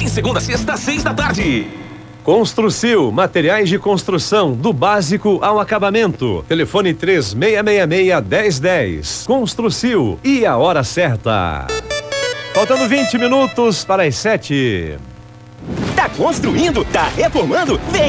De segunda a sexta, 6 da tarde. Construcil, materiais de construção, do básico ao acabamento. Telefone 3666-1010. Construcil, e a hora certa. Faltando 20 minutos para as 7. Tá construindo? Tá reformando? Vem